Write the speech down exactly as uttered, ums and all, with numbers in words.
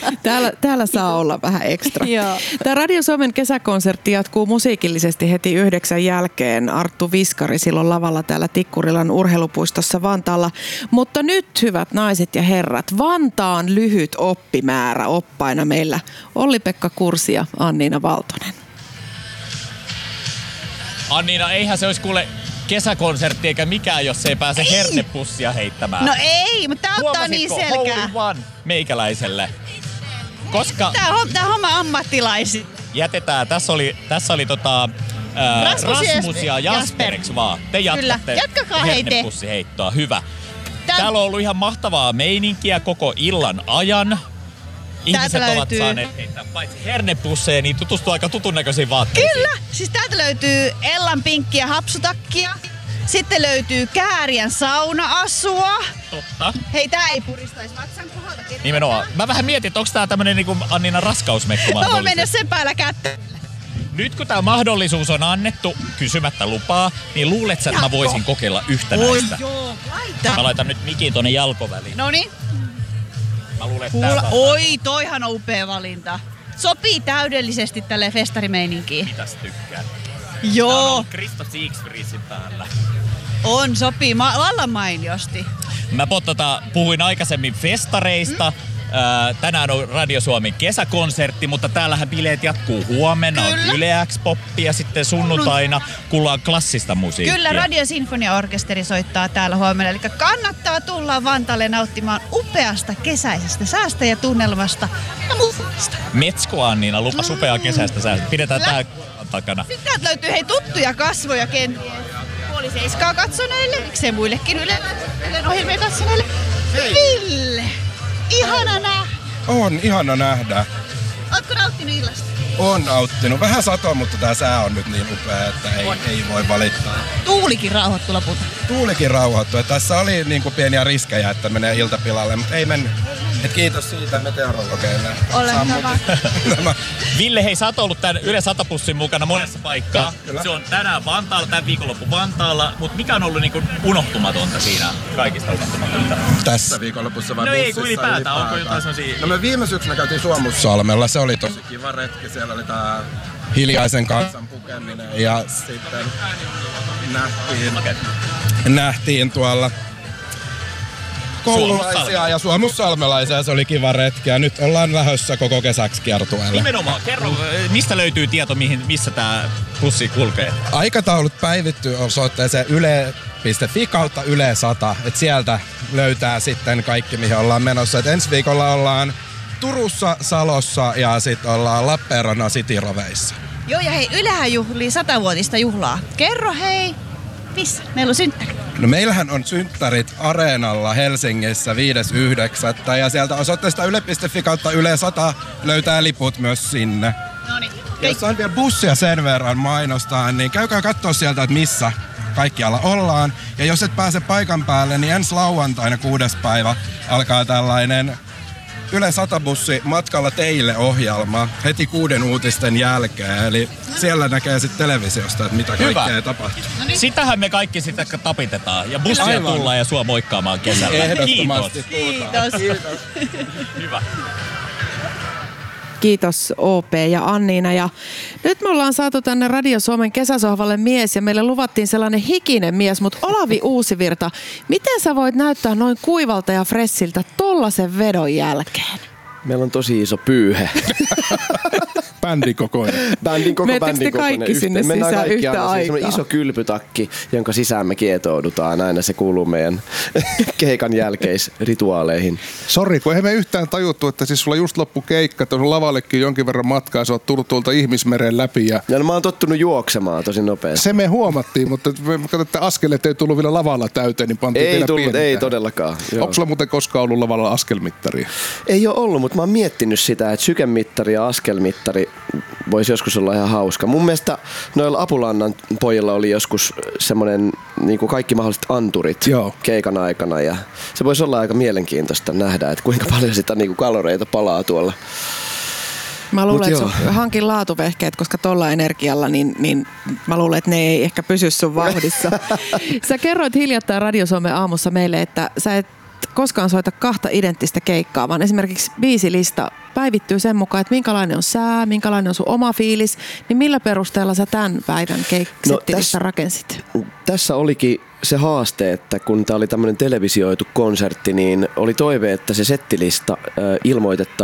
Täällä, täällä saa olla vähän ekstra. Tämä Radio Suomen kesäkonsertti jatkuu musiikillisesti heti yhdeksän jälkeen. Arttu Viskari silloin lavalla täällä Tikkurilan urheilupuistossa Vantaalla. Mutta nyt, hyvät naiset ja herrat, Vantaan lyhyt oppimäärä oppaina meillä Olli-Pekka Kursi ja Anniina Valtonen. Anniina, eihän se olisi kuule kesäkonsertti eikä mikään, jos ei pääse ei. hernepussia heittämään. No ei, mutta tää ottaa niin selkää. Hole meikäläiselle? Koska Tää on, tää on homma ammattilaisi. Jätetään. Tässä oli, tässä oli tota, ää, Rasmus, Rasmus ja Jasper, Jasper. vaan? Te jatkatte hernepussiheittoa. Hyvä. Tän... Täällä on ollut ihan mahtavaa meininkiä koko illan ajan. Ihmiset täältä ovat löytyy... saaneet heittää paitsi hernepusseja, niin tutustua aika tutun näköisiin vaatteisiin. Kyllä! Siis täältä löytyy Ellan pinkkiä hapsutakkia. Sitten löytyy Kääriän sauna-asua. Totta. Hei, tää ei puristaisi vatsan kohdalta. Nimenomaan. Mä vähän mietin, että onko tää tämmönen niinku Anniina raskausmekko mahdollisesti. Mä voin mennä sen päällä kättä. Nyt kun tää mahdollisuus on annettu kysymättä lupaa, niin luulet sä, että mä voisin kokeilla yhtä näistä? Joo, laita. Mä laitan nyt mikin tonne jalkoväliin. Noniin. Mä luulen, että Kuula, tää oi, toihan on upea valinta. Sopii täydellisesti tälle festarimeininkiin. Mitäs tykkään? Joo. Tää on ollut Krista Siegfriesin päällä. On, sopii ma- vallan mainiosti. Mä tota, puhuin aikaisemmin festareista. Mm. Äh, tänään on Radio Suomen kesäkonsertti, mutta täällähän bileet jatkuu huomenna. Kyllä. On Yle X-poppi ja sitten sunnuntaina kuullaan klassista musiikkia. Kyllä, Radio Sinfonia-orkesteri soittaa täällä huomenna. Eli kannattaa tulla Vantaalle nauttimaan upeasta kesäisestä säästä ja tunnelmasta ja muusta. Metsko Anniina lupas mm. upeaa kesäistä säästä. Pidetään Lä- tää takana. Sitten täältä löytyy hei tuttuja kasvoja kenties. Puoli seiskaa katsoneille, miksei muillekin Ylen, Ylen ohjelmia katsoneille. Hei. Ville! Ihana nähdä. On, ihana nähdä. Ootko nauttinut illasta? On nauttinut. Vähän satoa, mutta tää sää on nyt niin upea, että ei, ei voi valittaa. Tuulikin rauhoittu lopulta. Tuulikin rauhoittu. Tässä oli niinku pieniä riskejä, että menee iltapilalle, mutta ei mennyt. Et kiitos siitä meteorologeille. Ole hyvä. Ville, hei, sä oot ollut tän Yle Satapussin mukana monessa paikkaa. Kyllä. Se on tänään Vantaalla, tämän viikonloppu Vantaalla. Mutta mikä on ollut niinku unohtumatonta siinä kaikista unohtumatonta? Tässä viikonlopussa vai no bussissa? ei, kun ylipäätään. ylipäätään. Onko jotain sellaisia... No me viime syksynä käytiin Suomussalmella. Se oli tosi kiva retki. Siellä oli tää hiljaisen kansan pukeminen ja sitten nähtiin, nähtiin tuolla koululaisia ja suomussalmelaisia. Se oli kiva retki ja nyt ollaan lähdössä koko kesäksi kiertueelle. Nimenomaan. Kerro, mistä löytyy tieto, mihin, missä tää bussi kulkee? Aikataulut päivittyy osoitteeseen yle piste fi kautta Yle sata. Et sieltä löytää sitten kaikki, mihin ollaan menossa. Et ensi viikolla ollaan Turussa, Salossa ja sitten ollaan Lappeenrannan Cityroveissa. Joo, ja hei, Ylehän juhlii satavuotista juhlaa. Kerro hei, missä? Meillä on synttäri. No meillähän on synttärit Areenalla Helsingissä viides yhdeksättä ja sieltä osoitteesta yle piste fi kautta Yle sata löytää liput myös sinne. Noniin. Jos on vielä bussia sen verran mainostaa, niin käykää katsoa sieltä, että missä kaikkialla ollaan. Ja jos et pääse paikan päälle, niin ensi lauantaina kuudes päivä alkaa tällainen Yle Sata-bussi matkalla teille -ohjelma heti kuuden uutisten jälkeen. Eli siellä näkee sitten televisiosta, että mitä Hyvä. kaikkea tapahtuu. No niin. Sitähän me kaikki sitten tapitetaan. Ja bussia Aivan. tullaan ja sua moikkaamaan kesällä. Ehdottomasti. Kiitos. Kiitos. Hyvä. Kiitos O P ja Anniina. Ja nyt me ollaan saatu tänne Radio Suomen kesäsohvalle mies ja meille luvattiin sellainen hikinen mies, mutta Olavi Uusivirta, miten sä voit näyttää noin kuivalta ja fressiltä tollasen vedon jälkeen? Meillä on tosi iso pyyhe. Bändin kokoinen. Bändin koko Menettekö bändin te kaikki kokoinen. sinne Yhteen. Mennään sisään kaikki yhtä aina. aikaa? Se on iso kylpytakki, jonka sisään me kietoudutaan. Aina se kuuluu meidän keikan jälkeisrituaaleihin. Sori, kun eihän me yhtään tajuttu, että siis sulla just loppu keikka, että on lavallekin jonkin verran matkaa, sä oot tullut tuolta ihmismeren läpi. Ja ja no, mä oon tottunut juoksemaan tosi nopeasti. se me huomattiin, mutta me katsotaan, että askeleet ei tullut vielä lavalla täyteen, niin pantiin Ei vielä tullut, pienentää. ei todellakaan. Joo. Onko sulla muuten koskaan ollut lavalla askelmittaria? Ei ole ollut, mutta mä oon miettinyt sitä, että sykemittari ja askelmittari voisi joskus olla ihan hauska. Mun mielestä noilla Apulannan pojilla oli joskus semmoinen niin kuin kaikki mahdolliset anturit Joo. keikan aikana. Ja se voisi olla aika mielenkiintoista nähdä, että kuinka paljon sitä niin kuin kaloreita palaa tuolla. Mä luulen, Mut että sun hankin laatuvehkeet, koska tolla energialla, niin, niin mä luulen, että ne ei ehkä pysy sun vauhdissa. Sä kerroit hiljattain Radio Suomen aamussa meille, että sä et koskaan soita kahta identtistä keikkaa, vaan esimerkiksi biisilista päivittyy sen mukaan, että minkälainen on sää, minkälainen on sun oma fiilis, niin millä perusteella sä tämän päivän keiksettilistä no, rakensit? Tässä olikin se haaste, että kun tämä oli tämmöinen televisioitu konsertti, niin oli toive, että se settilista äh, ilmoitettaisiin